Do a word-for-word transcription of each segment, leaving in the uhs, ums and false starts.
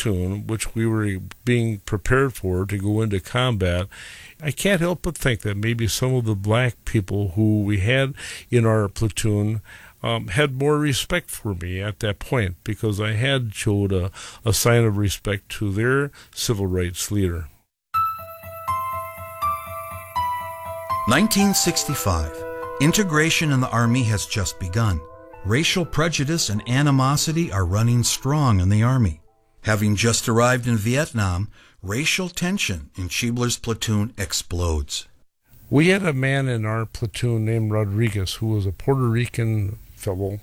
platoon, which we were being prepared for to go into combat, I can't help but think that maybe some of the black people who we had in our platoon um, had more respect for me at that point, because I had showed a, a sign of respect to their civil rights leader. nineteen sixty-five. Integration in the Army has just begun. Racial prejudice and animosity are running strong in the Army. Having just arrived in Vietnam, racial tension in Cheebler's platoon explodes. We had a man in our platoon named Rodriguez, who was a Puerto Rican fellow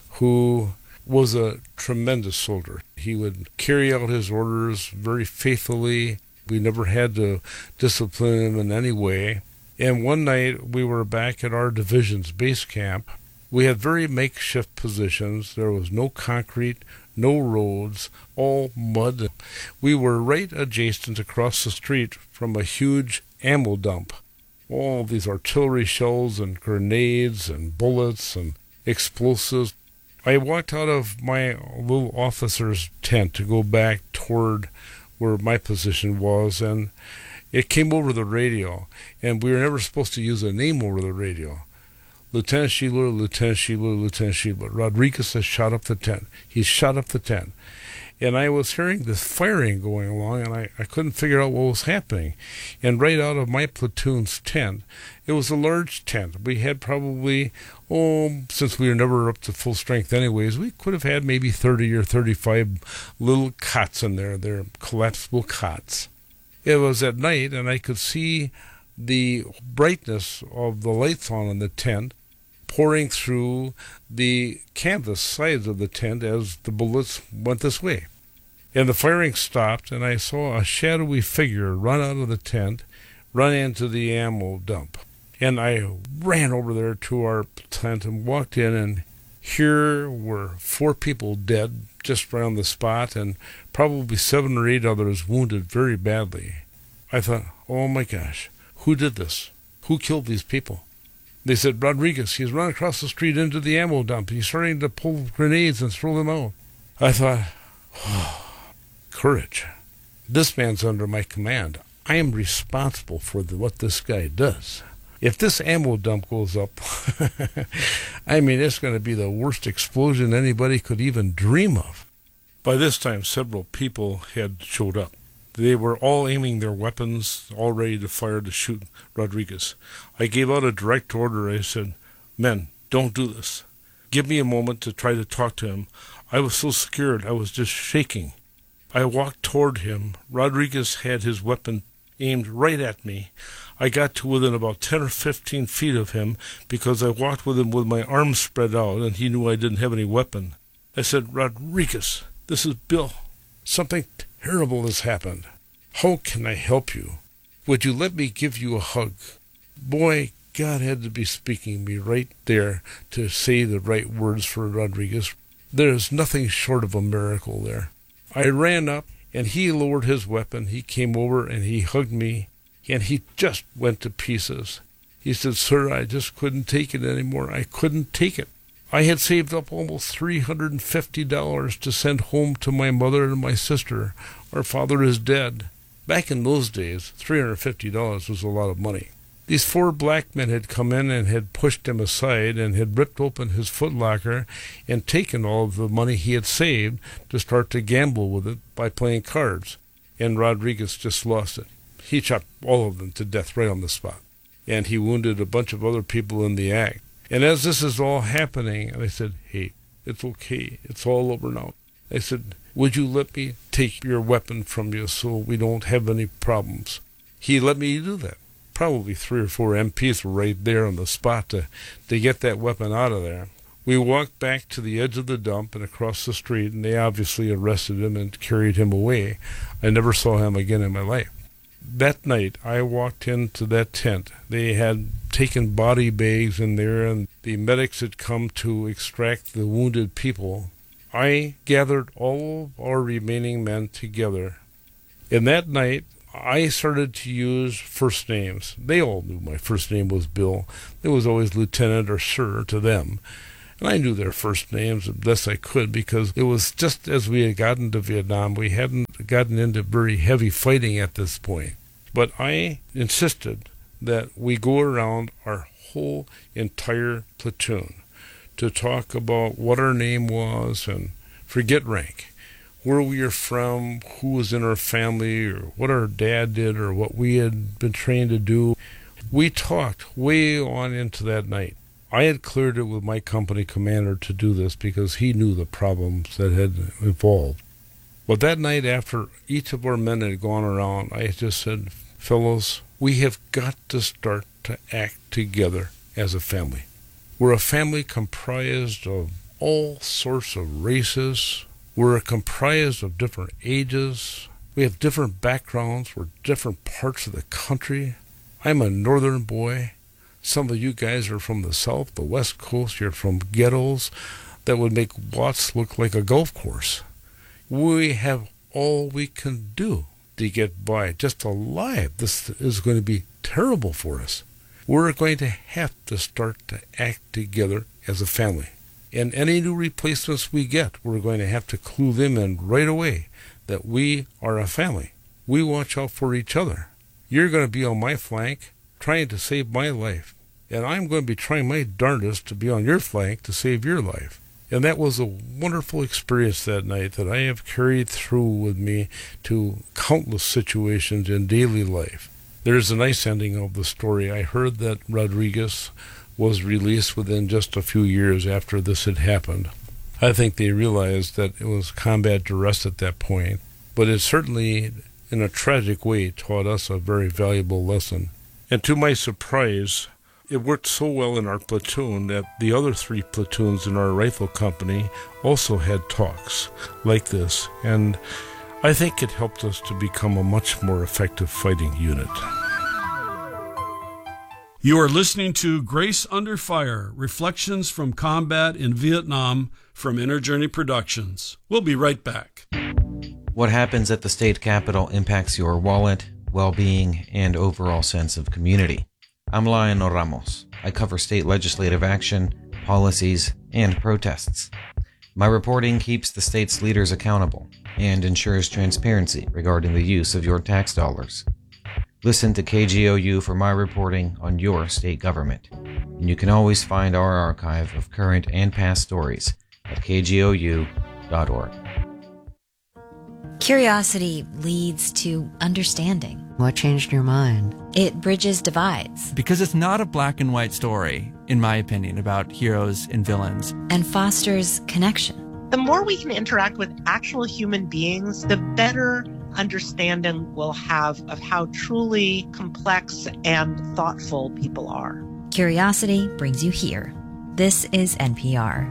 who was a tremendous soldier. He would carry out his orders very faithfully. We never had to discipline him in any way. And one night we were back at our division's base camp. We had very makeshift positions. There was no concrete, no roads, all mud. We were right adjacent across the street from a huge ammo dump. All these artillery shells and grenades and bullets and explosives. I walked out of my little officer's tent to go back toward where my position was, and it came over the radio, and we were never supposed to use a name over the radio. Lieutenant Sheeler, Lieutenant Sheeler, Lieutenant Sheeler. Rodriguez has shot up the tent. He's shot up the tent. And I was hearing this firing going along, and I, I couldn't figure out what was happening. And right out of my platoon's tent, it was a large tent. We had probably, oh, since we were never up to full strength anyways, we could have had maybe thirty or thirty-five little cots in there. They're collapsible cots. It was at night, and I could see the brightness of the lights on in the tent pouring through the canvas sides of the tent as the bullets went this way. And the firing stopped, and I saw a shadowy figure run out of the tent, run into the ammo dump. And I ran over there to our tent and walked in, and here were four people dead just around the spot, and probably seven or eight others wounded very badly. I thought, oh my gosh, who did this? Who killed these people? They said, Rodriguez, he's run across the street into the ammo dump. He's starting to pull grenades and throw them out. I thought, oh, courage. This man's under my command. I am responsible for the, what this guy does. If this ammo dump goes up, I mean, it's going to be the worst explosion anybody could even dream of. By this time, several people had showed up. They were all aiming their weapons, all ready to fire to shoot Rodriguez. I gave out a direct order. I said, men, don't do this. Give me a moment to try to talk to him. I was so scared, I was just shaking. I walked toward him. Rodriguez had his weapon aimed right at me. I got to within about ten or fifteen feet of him because I walked with him with my arms spread out, and he knew I didn't have any weapon. I said, Rodriguez, this is Bill. Something terrible has happened. How can I help you? Would you let me give you a hug? Boy, God had to be speaking me right there to say the right words for Rodriguez. There is nothing short of a miracle there. I ran up, and he lowered his weapon. He came over, and he hugged me, and he just went to pieces. He said, sir, I just couldn't take it anymore. I couldn't take it. I had saved up almost three hundred fifty dollars to send home to my mother and my sister. Our father is dead. Back in those days, three hundred fifty dollars was a lot of money. These four black men had come in and had pushed him aside and had ripped open his footlocker and taken all of the money he had saved to start to gamble with it by playing cards. And Rodriguez just lost it. He shot all of them to death right on the spot. And he wounded a bunch of other people in the act. And as this is all happening, I said, hey, it's okay. It's all over now. I said, would you let me take your weapon from you so we don't have any problems? He let me do that. Probably three or four M Ps were right there on the spot to, to get that weapon out of there. We walked back to the edge of the dump and across the street, and they obviously arrested him and carried him away. I never saw him again in my life. That night, I walked into that tent. They had taken body bags in there, and the medics had come to extract the wounded people. I gathered all of our remaining men together. And that night, I started to use first names. They all knew my first name was Bill. It was always Lieutenant or Sir to them. And I knew their first names as best I could because it was just as we had gotten to Vietnam. We hadn't had gotten into very heavy fighting at this point. But I insisted that we go around our whole entire platoon to talk about what our name was and forget rank, where we are from, who was in our family, or what our dad did, or what we had been trained to do. We talked way on into that night. I had cleared it with my company commander to do this because he knew the problems that had evolved. But that night, after each of our men had gone around, I just said, fellows, we have got to start to act together as a family. We're a family comprised of all sorts of races. We're comprised of different ages. We have different backgrounds. We're different parts of the country. I'm a northern boy. Some of you guys are from the south, the west coast. You're from ghettos that would make Watts look like a golf course. We have all we can do to get by, just alive. This is going to be terrible for us. We're going to have to start to act together as a family. And any new replacements we get, we're going to have to clue them in right away that we are a family. We watch out for each other. You're going to be on my flank trying to save my life. And I'm going to be trying my darndest to be on your flank to save your life. And that was a wonderful experience that night that I have carried through with me to countless situations in daily life. There's a nice ending of the story. I heard that Rodriguez was released within just a few years after this had happened. I think they realized that it was combat duress at that point, but it certainly, in a tragic way, taught us a very valuable lesson. And to my surprise, it worked so well in our platoon that the other three platoons in our rifle company also had talks like this, and I think it helped us to become a much more effective fighting unit. You are listening to Grace Under Fire, Reflections from Combat in Vietnam from Inner Journey Productions. We'll be right back. What happens at the state capitol impacts your wallet, well-being, and overall sense of community. I'm Lionel Ramos. I cover state legislative action, policies, and protests. My reporting keeps the state's leaders accountable and ensures transparency regarding the use of your tax dollars. Listen to K G O U for my reporting on your state government. And you can always find our archive of current and past stories at k g o u dot org. Curiosity leads to understanding. What changed your mind? It bridges divides. Because it's not a black and white story, in my opinion, about heroes and villains. And fosters connection. The more we can interact with actual human beings, the better understanding we'll have of how truly complex and thoughtful people are. Curiosity brings you here. This is N P R.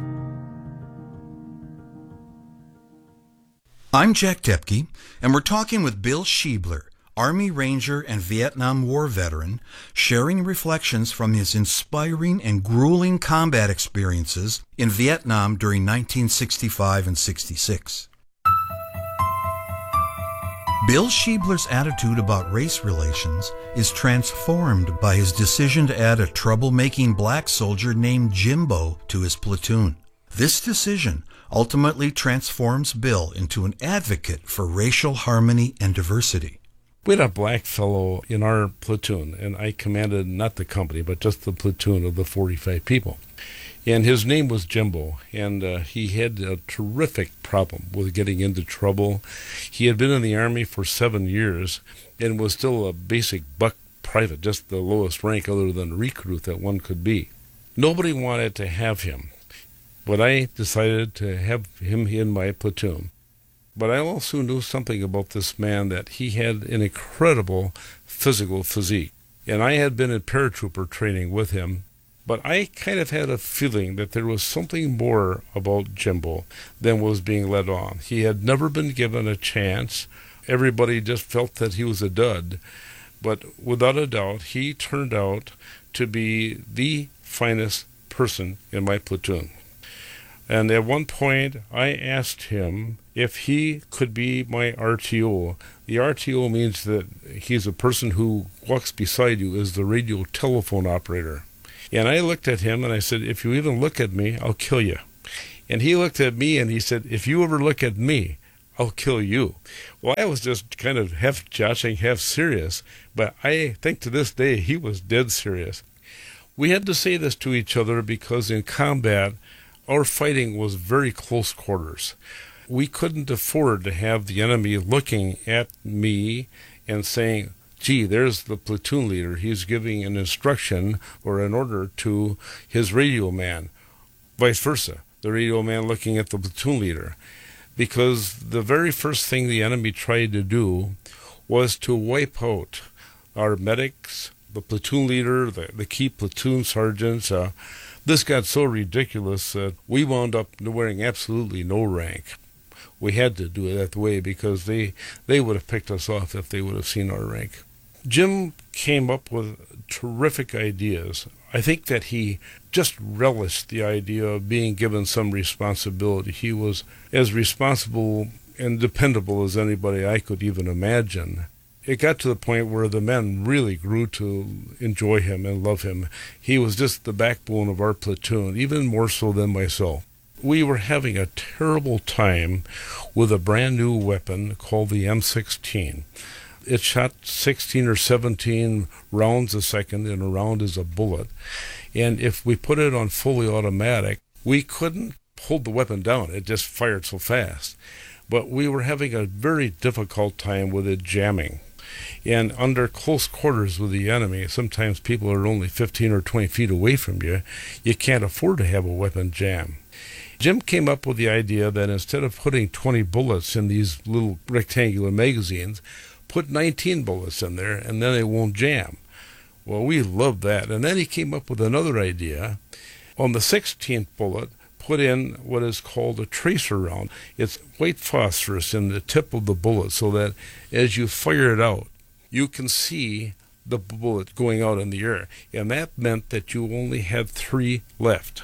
I'm Jack Tepke, and we're talking with Bill Schiebler, Army Ranger and Vietnam War veteran, sharing reflections from his inspiring and grueling combat experiences in Vietnam during nineteen sixty-five and sixty-six. Bill Schiebler's attitude about race relations is transformed by his decision to add a troublemaking black soldier named Jimbo to his platoon. This decision ultimately transforms Bill into an advocate for racial harmony and diversity. We had a black fellow in our platoon, and I commanded not the company, but just the platoon of the forty-five people. And his name was Jimbo, and uh, he had a terrific problem with getting into trouble. He had been in the Army for seven years and was still a basic buck private, just the lowest rank other than recruit that one could be. Nobody wanted to have him, but I decided to have him in my platoon. But I also knew something about this man, that he had an incredible physical physique. And I had been in paratrooper training with him, but I kind of had a feeling that there was something more about Jimbo than was being let on. He had never been given a chance. Everybody just felt that he was a dud. But without a doubt, he turned out to be the finest person in my platoon. And at one point, I asked him if he could be my R T O. The R T O means that he's a person who walks beside you as the radio telephone operator. And I looked at him and I said, if you even look at me, I'll kill you. And he looked at me and he said, if you ever look at me, I'll kill you. Well, I was just kind of half joshing, half serious, but I think to this day he was dead serious. We had to say this to each other because in combat, our fighting was very close quarters. We couldn't afford to have the enemy looking at me and saying, gee, there's the platoon leader. He's giving an instruction or an order to his radio man. Vice versa, the radio man looking at the platoon leader. Because the very first thing the enemy tried to do was to wipe out our medics, the platoon leader, the, the key platoon sergeants. Uh, this got so ridiculous that we wound up wearing absolutely no rank. We had to do it that way because they, they would have picked us off if they would have seen our rank. Jim came up with terrific ideas. I think that he just relished the idea of being given some responsibility. He was as responsible and dependable as anybody I could even imagine. It got to the point where the men really grew to enjoy him and love him. He was just the backbone of our platoon, even more so than myself. We were having a terrible time with a brand new weapon called the M sixteen. It shot sixteen or seventeen rounds a second, and a round is a bullet. And if we put it on fully automatic, we couldn't hold the weapon down. It just fired so fast. But we were having a very difficult time with it jamming. And under close quarters with the enemy, sometimes people are only fifteen or twenty feet away from you. You can't afford to have a weapon jam. Jim came up with the idea that instead of putting twenty bullets in these little rectangular magazines, put nineteen bullets in there, and then it won't jam. Well, we loved that. And then he came up with another idea. On the sixteenth bullet, put in what is called a tracer round. It's white phosphorus in the tip of the bullet so that as you fire it out, you can see the bullet going out in the air. And that meant that you only had three left.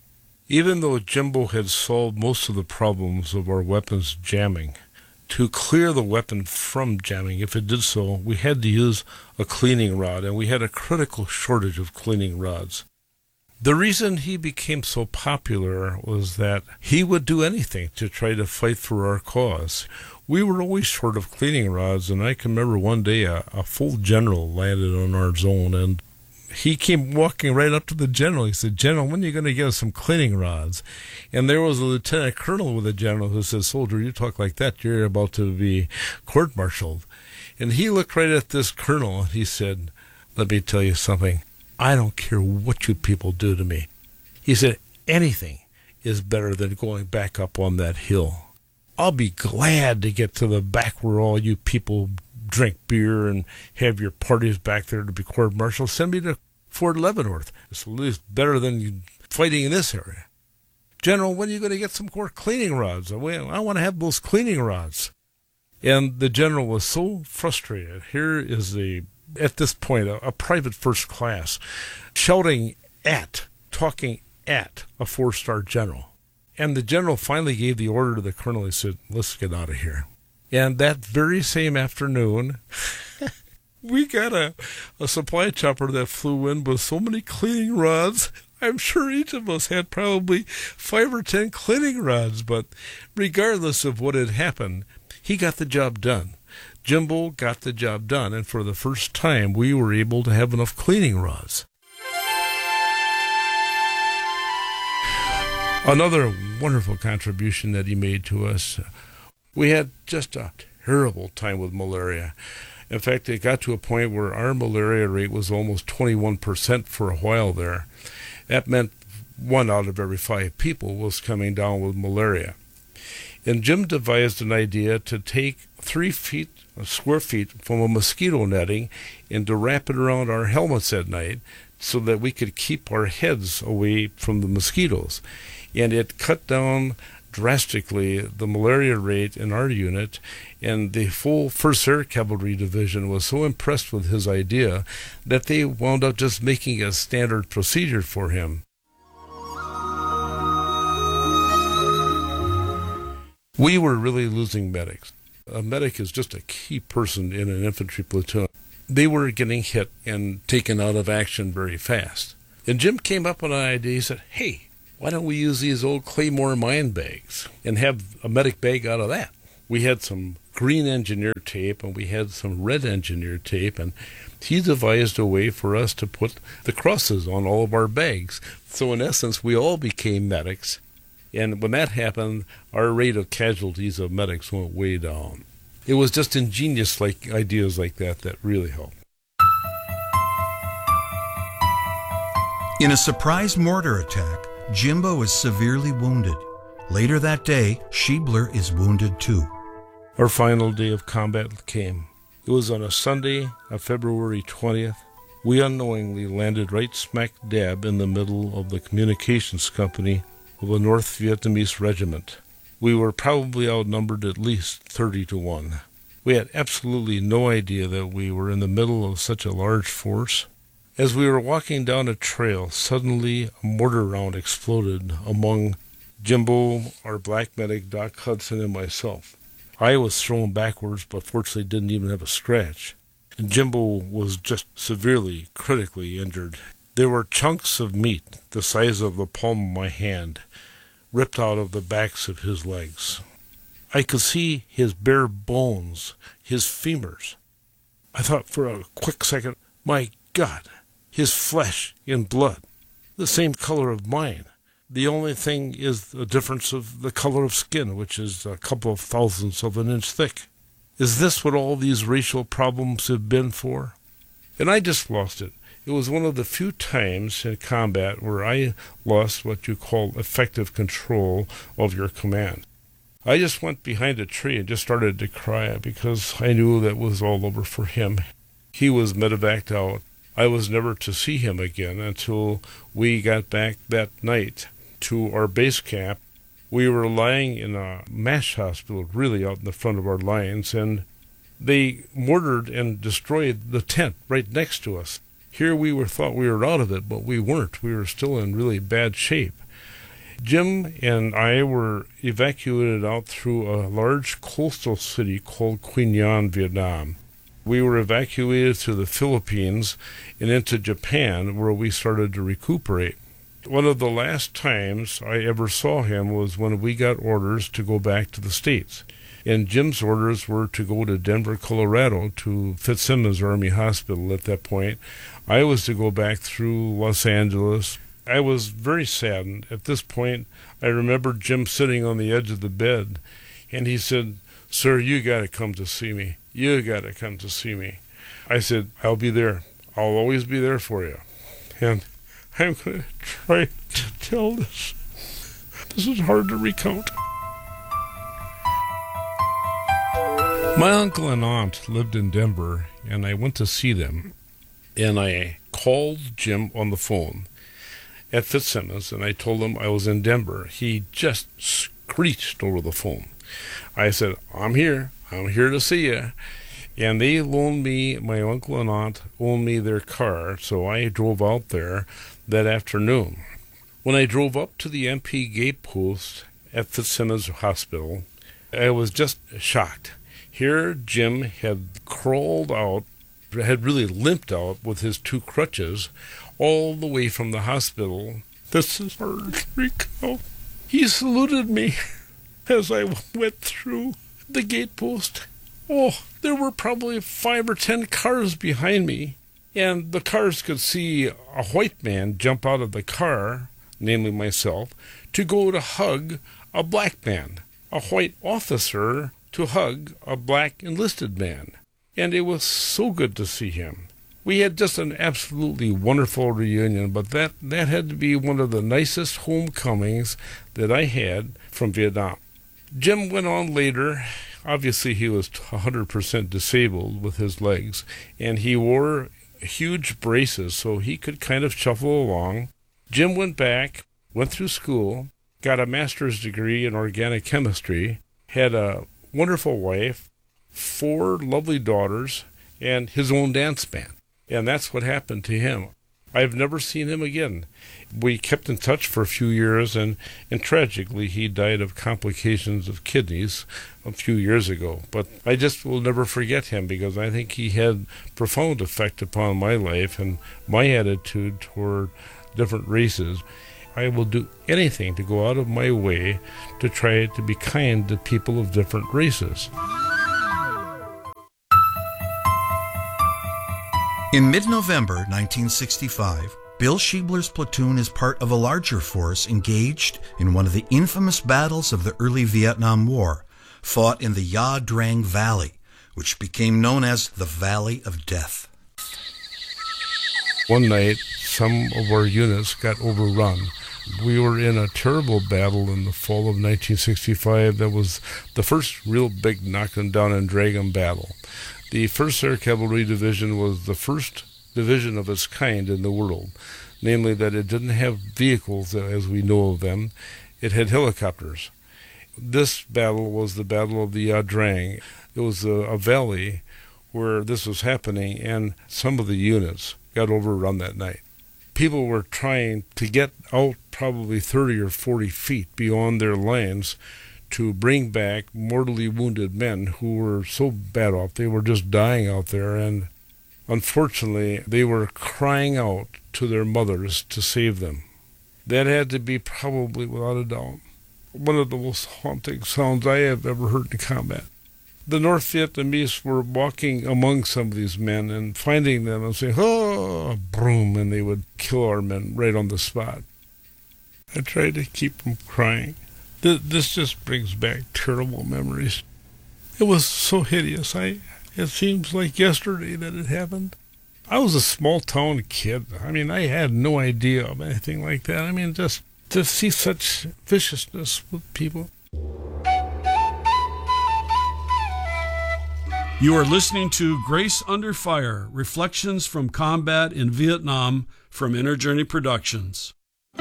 Even though Jimbo had solved most of the problems of our weapons jamming, to clear the weapon from jamming, if it did so, we had to use a cleaning rod, and we had a critical shortage of cleaning rods. The reason he became so popular was that he would do anything to try to fight for our cause. We were always short of cleaning rods, and I can remember one day a, a full general landed on our zone, and he came walking right up to the general. He said, "General, when are you going to get us some cleaning rods?" And there was a lieutenant colonel with the general who said, "Soldier, you talk like that, you're about to be court-martialed." And he looked right at this colonel and he said, "Let me tell you something. I don't care what you people do to me." He said, "Anything is better than going back up on that hill. I'll be glad to get to the back where all you people drink beer and have your parties back there to be court-martialed. Send me to Fort Leavenworth. It's at least better than fighting in this area. General, when are you going to get some more cleaning rods? Well, I want to have those cleaning rods." And the general was so frustrated. Here is the, at this point, a, a private first class shouting at, talking at a four-star general. And the general finally gave the order to the colonel. He said, "Let's get out of here." And that very same afternoon, we got a, a supply chopper that flew in with so many cleaning rods. I'm sure each of us had probably five or ten cleaning rods, but regardless of what had happened, he got the job done. Jimbo got the job done, and for the first time, we were able to have enough cleaning rods. Another wonderful contribution that he made to us, we had just a terrible time with malaria. In fact, it got to a point where our malaria rate was almost twenty-one percent for a while there. That meant one out of every five people was coming down with malaria. And Jim devised an idea to take three feet, square feet from a mosquito netting and to wrap it around our helmets at night so that we could keep our heads away from the mosquitoes. And it cut down drastically the malaria rate in our unit, and the full first Air Cavalry Division was so impressed with his idea that they wound up just making a standard procedure for him. We were really losing medics. A medic is just a key person in an infantry platoon. They were getting hit and taken out of action very fast. And Jim came up with an idea. He said, "Hey, why don't we use these old Claymore mine bags and have a medic bag out of that?" We had some green engineer tape and we had some red engineer tape, and he devised a way for us to put the crosses on all of our bags. So in essence, we all became medics. And when that happened, our rate of casualties of medics went way down. It was just ingenious like ideas like that that really helped. In a surprise mortar attack, Jimbo is severely wounded. Later that day, Schiebler is wounded too. Our final day of combat came. It was on a Sunday of February twentieth. We unknowingly landed right smack dab in the middle of the communications company of a North Vietnamese regiment. We were probably outnumbered at least thirty to one. We had absolutely no idea that we were in the middle of such a large force. As we were walking down a trail, suddenly a mortar round exploded among Jimbo, our black medic, Doc Hudson, and myself. I was thrown backwards, but fortunately didn't even have a scratch. And Jimbo was just severely, critically injured. There were chunks of meat the size of the palm of my hand ripped out of the backs of his legs. I could see his bare bones, his femurs. I thought for a quick second, my God, his flesh and blood, the same color of mine. The only thing is the difference of the color of skin, which is a couple of thousandths of an inch thick. Is this what all these racial problems have been for? And I just lost it. It was one of the few times in combat where I lost what you call effective control of your command. I just went behind a tree and just started to cry because I knew that was all over for him. He was medevaced out. I was never to see him again until we got back that night to our base camp. We were lying in a MASH hospital, really out in the front of our lines, and they mortared and destroyed the tent right next to us. Here we were thought we were out of it, but we weren't. We were still in really bad shape. Jim and I were evacuated out through a large coastal city called Quy Nhon, Vietnam. We were evacuated to the Philippines and into Japan, where we started to recuperate. One of the last times I ever saw him was when we got orders to go back to the States. And Jim's orders were to go to Denver, Colorado, to Fitzsimmons Army Hospital at that point. I was to go back through Los Angeles. I was very saddened. At this point, I remember Jim sitting on the edge of the bed, and he said, "Sir, you got to come to see me. You got to come to see me." I said, "I'll be there. I'll always be there for you." And I'm going to try to tell this. This is hard to recount. My uncle and aunt lived in Denver, and I went to see them. And I called Jim on the phone at Fitzsimmons, and I told him I was in Denver. He just screeched over the phone. I said, "I'm here. I'm here to see you." And they loaned me, my uncle and aunt loaned me their car, so I drove out there that afternoon. When I drove up to the M P gate post at Fitzsimmons Hospital, I was just shocked. Here Jim had crawled out, had really limped out with his two crutches all the way from the hospital. This is hard to recount. He saluted me as I went through the gate post. Oh, there were probably five or ten cars behind me, and the cars could see a white man jump out of the car, namely myself, to go to hug a black man, a white officer to hug a black enlisted man. And it was so good to see him. We had just an absolutely wonderful reunion, but that, that had to be one of the nicest homecomings that I had from Vietnam. Jim went on later. Obviously, he was one hundred percent disabled with his legs, and he wore huge braces so he could kind of shuffle along. Jim went back, went through school, got a master's degree in organic chemistry, had a wonderful wife, four lovely daughters, and his own dance band. And that's what happened to him. I've never seen him again. We kept in touch for a few years, and, and tragically he died of complications of kidneys a few years ago. But I just will never forget him because I think he had profound effect upon my life and my attitude toward different races. I will do anything to go out of my way to try to be kind to people of different races. In mid-November nineteen sixty-five, Bill Schiebler's platoon is part of a larger force engaged in one of the infamous battles of the early Vietnam War, fought in the Ya Drang Valley, which became known as the Valley of Death. One night, some of our units got overrun. We were in a terrible battle in the fall of nineteen sixty-five. That was the first real big knock-'em down and drag-'em battle. The first Air Cavalry Division was the first division of its kind in the world, namely that it didn't have vehicles as we know of them. It had helicopters. This battle was the Battle of the Ya Drang. It was a, a valley where this was happening, and some of the units got overrun that night. People were trying to get out probably thirty or forty feet beyond their lines to bring back mortally wounded men who were so bad off, they were just dying out there, and unfortunately, they were crying out to their mothers to save them. That had to be probably, without a doubt, one of the most haunting sounds I have ever heard in combat. The North Vietnamese were walking among some of these men and finding them and saying, "Oh, broom," and they would kill our men right on the spot. I tried to keep from crying. This just brings back terrible memories. It was so hideous. I, it seems like yesterday that it happened. I was a small-town kid. I mean, I had no idea of anything like that. I mean, just to see such viciousness with people. You are listening to Grace Under Fire, Reflections from Combat in Vietnam from Inner Journey Productions.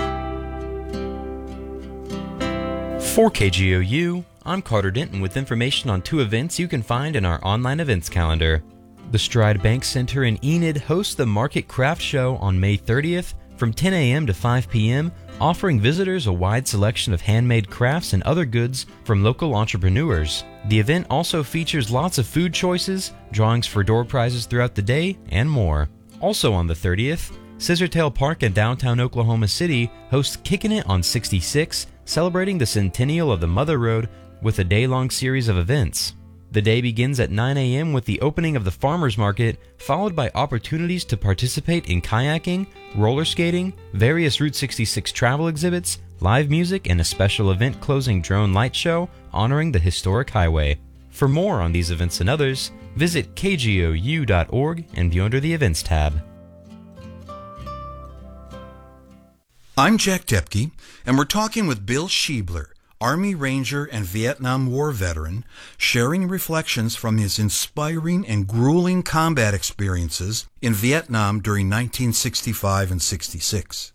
For K G O U, I'm Carter Denton with information on two events you can find in our online events calendar. The Stride Bank Center in Enid hosts the Market Craft Show on May thirtieth from ten a.m. to five p.m., offering visitors a wide selection of handmade crafts and other goods from local entrepreneurs. The event also features lots of food choices, drawings for door prizes throughout the day, and more. Also on the thirtieth, Scissortail Park in downtown Oklahoma City hosts Kickin' It on sixty-six, celebrating the centennial of the Mother Road with a day-long series of events. The day begins at nine a.m. with the opening of the Farmers Market, followed by opportunities to participate in kayaking, roller skating, various Route sixty-six travel exhibits, live music, and a special event closing drone light show honoring the historic highway. For more on these events and others, visit K G O U dot org and view under the Events tab. I'm Jack Depke, and we're talking with Bill Schiebler, Army Ranger and Vietnam War veteran, sharing reflections from his inspiring and grueling combat experiences in Vietnam during nineteen sixty-five and sixty-six.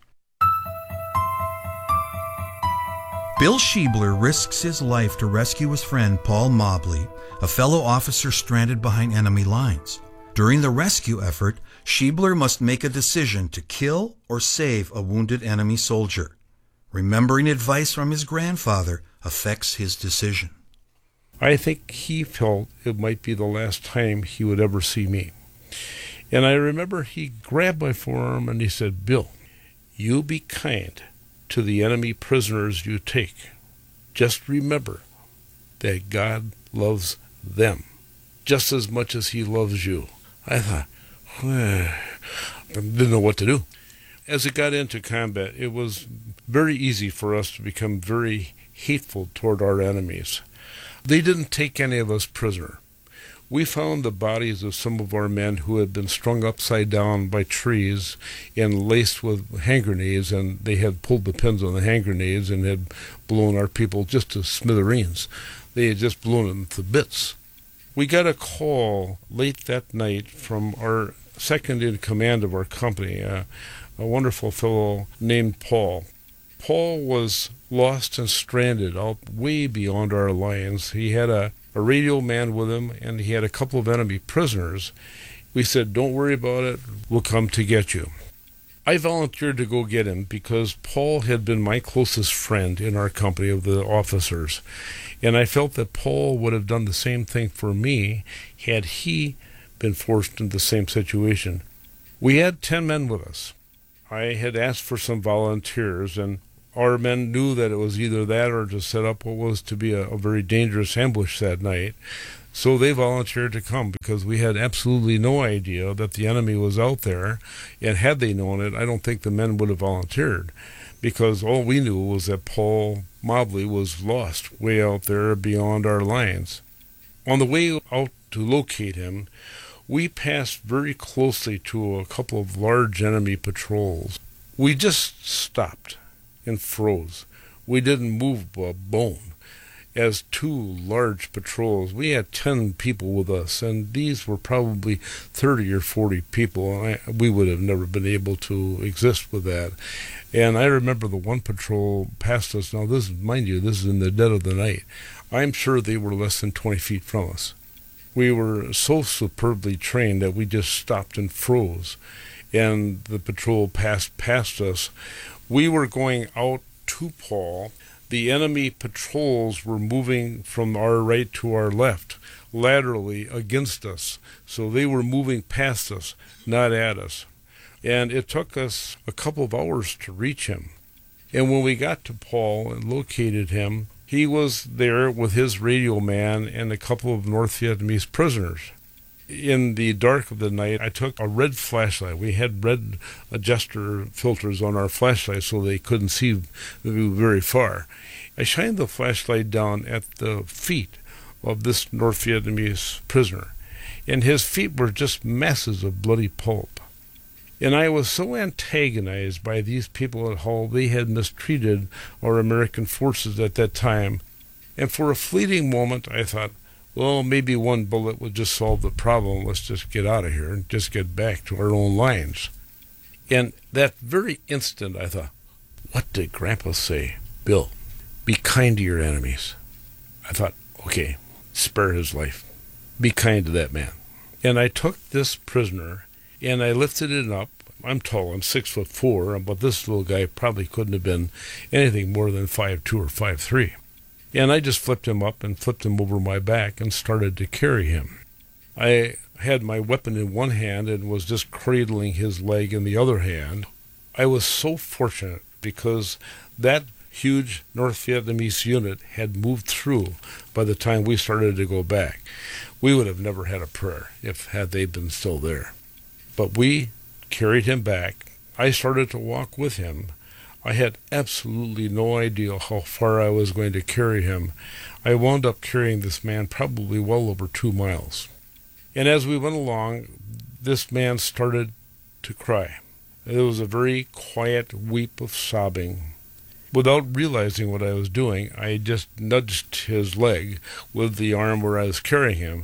Bill Schiebler risks his life to rescue his friend Paul Mobley, a fellow officer stranded behind enemy lines. During the rescue effort, Schiebler must make a decision to kill or save a wounded enemy soldier. Remembering advice from his grandfather affects his decision. I think he felt it might be the last time he would ever see me. And I remember he grabbed my forearm and he said, "Bill, you be kind to the enemy prisoners you take. Just remember that God loves them just as much as he loves you." I thought, I didn't know what to do. As it got into combat, it was very easy for us to become very hateful toward our enemies. They didn't take any of us prisoner. We found the bodies of some of our men who had been strung upside down by trees and laced with hand grenades, and they had pulled the pins on the hand grenades and had blown our people just to smithereens. They had just blown them to bits. We got a call late that night from our second in command of our company, uh, a wonderful fellow named Paul. Paul was lost and stranded out way beyond our lines. He had a, a radio man with him, and he had a couple of enemy prisoners. We said, "Don't worry about it, we'll come to get you." I volunteered to go get him because Paul had been my closest friend in our company of the officers, and I felt that Paul would have done the same thing for me had he been forced into the same situation. We had ten men with us. I had asked for some volunteers, and Our men knew that it was either that or to set up what was to be a, a very dangerous ambush that night. So they volunteered to come because we had absolutely no idea that the enemy was out there. And had they known it, I don't think the men would have volunteered, because all we knew was that Paul Mobley was lost way out there beyond our lines. On the way out to locate him, we passed very closely to a couple of large enemy patrols. We just stopped and froze. We didn't move a bone. As two large patrols, we had ten people with us, and these were probably thirty or forty people. I, we would have never been able to exist with that. And I remember the one patrol passed us. Now, this, mind you, this is in the dead of the night. I'm sure they were less than twenty feet from us. We were so superbly trained that we just stopped and froze, and the patrol passed past us. We were going out to Paul. The enemy patrols were moving from our right to our left, laterally against us. So they were moving past us, not at us. And it took us a couple of hours to reach him. And when we got to Paul and located him, he was there with his radio man and a couple of North Vietnamese prisoners. In the dark of the night, I took a red flashlight. We had red adjuster filters on our flashlight so they couldn't see very far. I shined the flashlight down at the feet of this North Vietnamese prisoner, and his feet were just masses of bloody pulp. And I was so antagonized by these people at Hull. They had mistreated our American forces at that time. And for a fleeting moment, I thought, well, maybe one bullet would just solve the problem. Let's just get out of here and just get back to our own lines. And that very instant, I thought, what did Grandpa say? Bill, be kind to your enemies. I thought, okay, spare his life. Be kind to that man. And I took this prisoner and I lifted it up. I'm tall, I'm six foot four, but this little guy probably couldn't have been anything more than five two or five three. And I just flipped him up and flipped him over my back and started to carry him. I had my weapon in one hand and was just cradling his leg in the other hand. I was so fortunate because that huge North Vietnamese unit had moved through by the time we started to go back. We would have never had a prayer if had they been still there. But we carried him back. I started to walk with him. I had absolutely no idea how far I was going to carry him. I wound up carrying this man probably well over two miles. And as we went along, this man started to cry. It was a very quiet weep of sobbing. Without realizing what I was doing, I just nudged his leg with the arm where I was carrying him.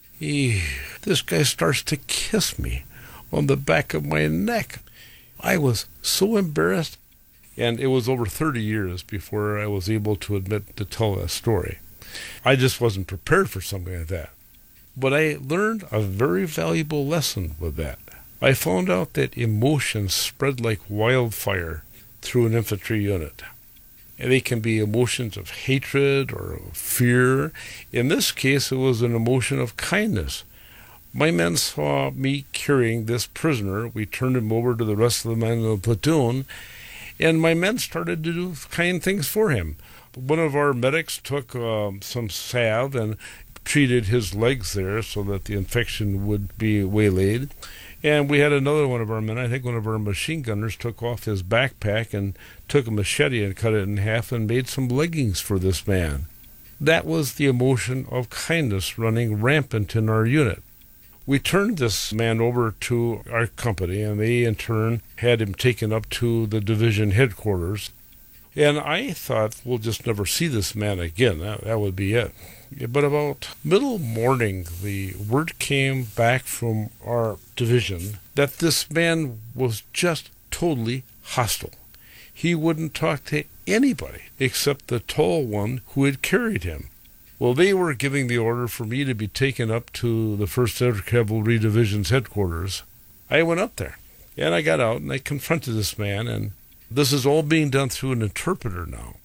He, this guy starts to kiss me on the back of my neck. I was so embarrassed. And it was over thirty years before I was able to admit to tell that story. I just wasn't prepared for something like that. But I learned a very valuable lesson with that. I found out that emotions spread like wildfire through an infantry unit. And they can be emotions of hatred or of fear. In this case, it was an emotion of kindness. My men saw me carrying this prisoner. We turned him over to the rest of the men in the platoon, and my men started to do kind things for him. One of our medics took um, some salve and treated his legs there so that the infection would be waylaid. And we had another one of our men, I think one of our machine gunners, took off his backpack and took a machete and cut it in half and made some leggings for this man. That was the emotion of kindness running rampant in our unit. We turned this man over to our company, and they in turn had him taken up to the division headquarters. And I thought, we'll just never see this man again. That, that would be it. But about middle morning, the word came back from our division that this man was just totally hostile. He wouldn't talk to anybody except the tall one who had carried him. Well, they were giving the order for me to be taken up to the first Air Cavalry Division's headquarters. I went up there, and I got out, and I confronted this man, and this is all being done through an interpreter now.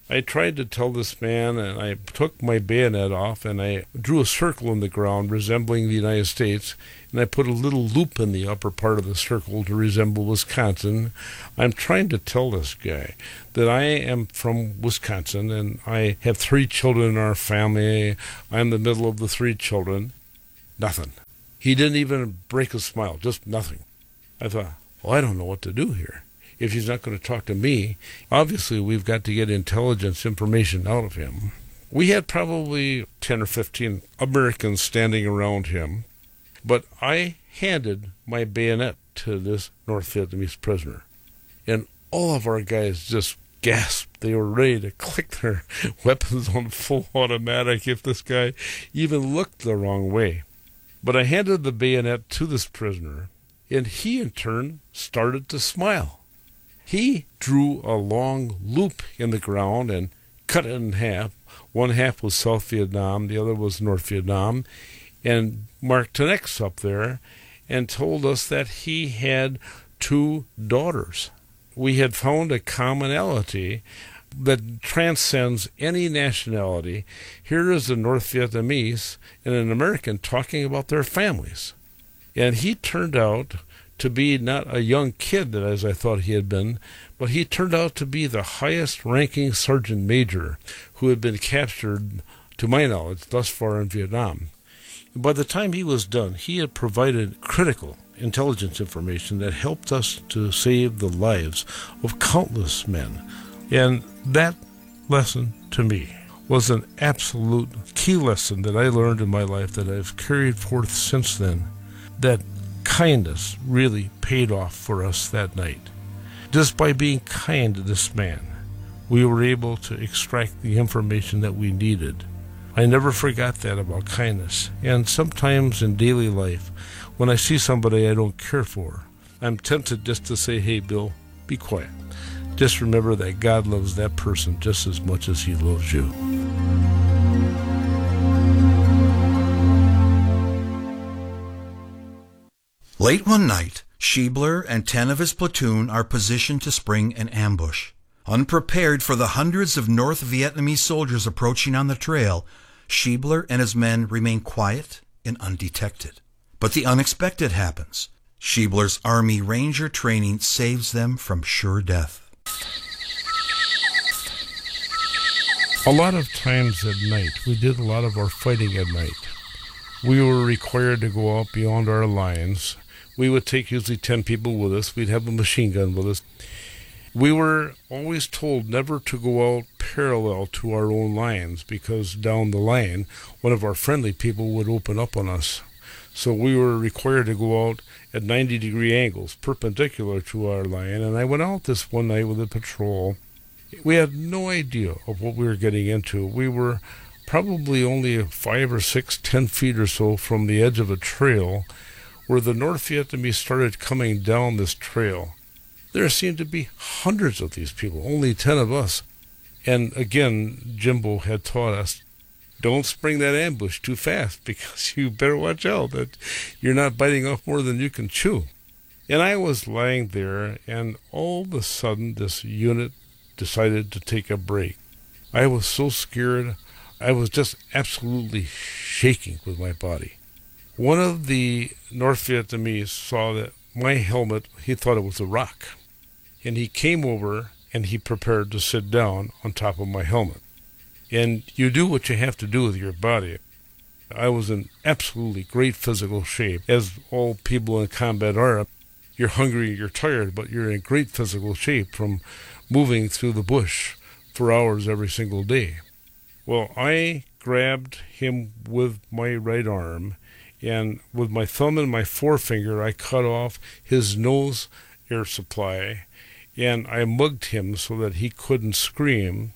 I tried to tell this man, and I took my bayonet off, and I drew a circle in the ground resembling the United States, and I put a little loop in the upper part of the circle to resemble Wisconsin. I'm trying to tell this guy that I am from Wisconsin, and I have three children in our family. I'm the middle of the three children. Nothing. He didn't even break a smile, just nothing. I thought, well, I don't know what to do here. If he's not going to talk to me, obviously we've got to get intelligence information out of him. We had probably ten or fifteen Americans standing around him, but I handed my bayonet to this North Vietnamese prisoner, and all of our guys just gasped. They were ready to click their weapons on full automatic if this guy even looked the wrong way. But I handed the bayonet to this prisoner, and he in turn started to smile. He drew a long loop in the ground and cut it in half. One half was South Vietnam, the other was North Vietnam, and marked an X up there and told us that he had two daughters. We had found a commonality that transcends any nationality. Here is a North Vietnamese and an American talking about their families. And he turned out to be not a young kid, as I thought he had been, but he turned out to be the highest-ranking sergeant major who had been captured, to my knowledge, thus far in Vietnam. By the time he was done, he had provided critical intelligence information that helped us to save the lives of countless men. And that lesson, to me, was an absolute key lesson that I learned in my life that I've carried forth since then, that kindness really paid off for us that night. Just by being kind to this man, we were able to extract the information that we needed. I never forgot that about kindness. And sometimes in daily life, when I see somebody I don't care for, I'm tempted just to say, hey, Bill, be quiet. Just remember that God loves that person just as much as he loves you. Late one night, Schiebler and ten of his platoon are positioned to spring an ambush. Unprepared for the hundreds of North Vietnamese soldiers approaching on the trail, Schiebler and his men remain quiet and undetected. But the unexpected happens. Schiebler's Army Ranger training saves them from sure death. A lot of times at night, we did a lot of our fighting at night. We were required to go out beyond our lines. We would take usually ten people with us. We'd have a machine gun with us. We were always told never to go out parallel to our own lines because down the line, one of our friendly people would open up on us. So we were required to go out at ninety degree angles, perpendicular to our line. And I went out this one night with a patrol. We had no idea of what we were getting into. We were probably only five or six, ten feet or so from the edge of a trail where the North Vietnamese started coming down this trail. There seemed to be hundreds of these people, only ten of us. And again, Jimbo had taught us, don't spring that ambush too fast because you better watch out that you're not biting off more than you can chew. And I was lying there, and all of a sudden this unit decided to take a break. I was so scared. I was just absolutely shaking with my body. One of the North Vietnamese saw that my helmet, he thought it was a rock. And he came over and he prepared to sit down on top of my helmet. And you do what you have to do with your body. I was in absolutely great physical shape, as all people in combat are. You're hungry, you're tired, but you're in great physical shape from moving through the bush for hours every single day. Well, I grabbed him with my right arm, and with my thumb and my forefinger, I cut off his nose air supply, and I mugged him so that he couldn't scream,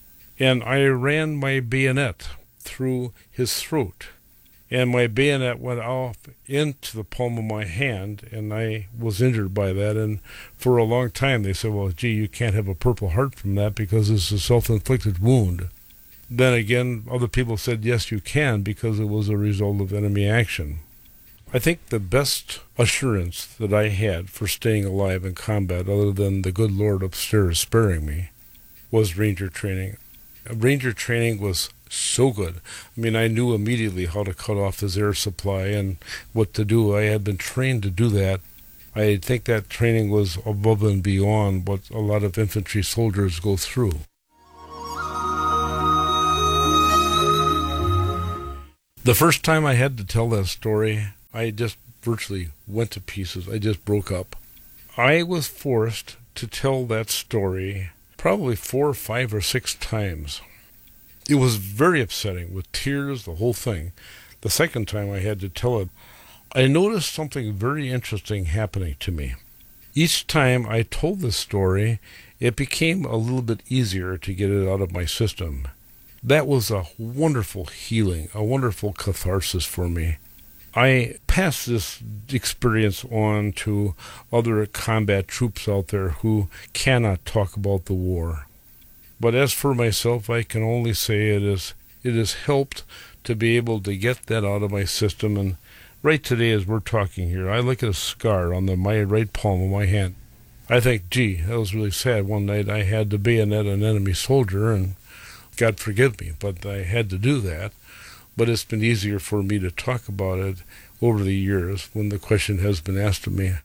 and I ran my bayonet through his throat, and my bayonet went off into the palm of my hand, and I was injured by that. And for a long time they said, well, gee, you can't have a Purple Heart from that because it's a self-inflicted wound. Then again, other people said, yes, you can, because it was a result of enemy action. I think the best assurance that I had for staying alive in combat, other than the good Lord upstairs sparing me, was Ranger training. Ranger training was so good. I mean, I knew immediately how to cut off his air supply and what to do. I had been trained to do that. I think that training was above and beyond what a lot of infantry soldiers go through. The first time I had to tell that story, I just virtually went to pieces. I just broke up. I was forced to tell that story probably four, five, or six times. It was very upsetting, with tears, the whole thing. The second time I had to tell it, I noticed something very interesting happening to me. Each time I told this story, it became a little bit easier to get it out of my system. That was a wonderful healing, a wonderful catharsis for me. I passed this experience on to other combat troops out there who cannot talk about the war. But as for myself, I can only say it is it has helped to be able to get that out of my system. And right today, as we're talking here, I look at a scar on the my right palm of my hand. I think, gee, that was really sad. One night I had to bayonet an enemy soldier, and God forgive me, but I had to do that. But it's been easier for me to talk about it over the years when the question has been asked of me.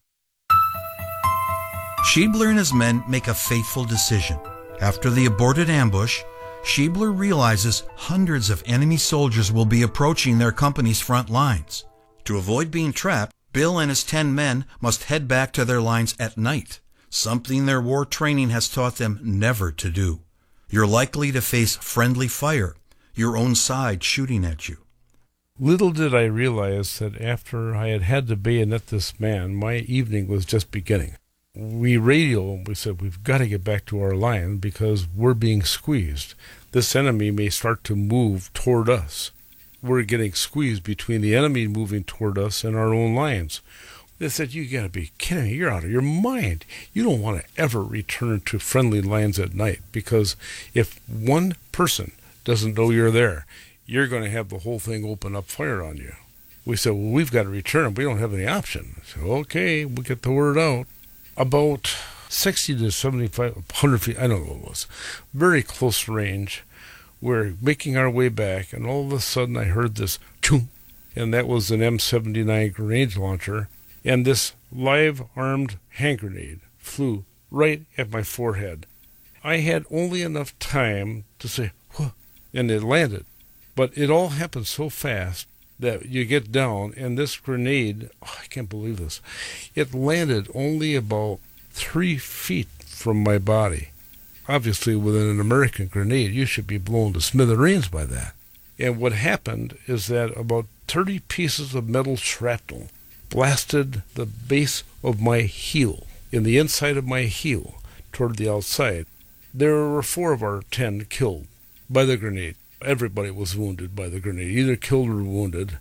Schiebler and his men make a fateful decision. After the aborted ambush, Schiebler realizes hundreds of enemy soldiers will be approaching their company's front lines. To avoid being trapped, Bill and his ten men must head back to their lines at night, something their war training has taught them never to do. You're likely to face friendly fire, your own side shooting at you. Little did I realize that after I had had to bayonet this man, my evening was just beginning. We radio and we said, we've got to get back to our line because we're being squeezed. This enemy may start to move toward us. We're getting squeezed between the enemy moving toward us and our own lines. They said, you got to be kidding me. You're out of your mind. You don't want to ever return to friendly lines at night because if one person doesn't know you're there, you're going to have the whole thing open up fire on you. We said, well, we've got to return. We don't have any option. So, okay, we get the word out. About sixty to seventy-five, one hundred feet, I don't know what it was, very close range. We're making our way back, and all of a sudden I heard this choom, and that was an M seventy-nine grenade launcher, and this live-armed hand grenade flew right at my forehead. I had only enough time to say, huh, and it landed. But it all happened so fast that you get down, and this grenade, oh, I can't believe this, it landed only about three feet from my body. Obviously, with an American grenade, you should be blown to smithereens by that. And what happened is that about thirty pieces of metal shrapnel blasted the base of my heel, in the inside of my heel, toward the outside. There were four of our ten killed by the grenade. Everybody was wounded by the grenade, either killed or wounded.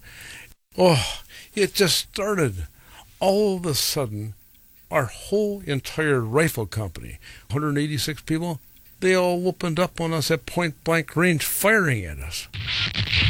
Oh, it just started. All of a sudden, our whole entire rifle company, one hundred eighty-six people, they all opened up on us at point-blank range, firing at us.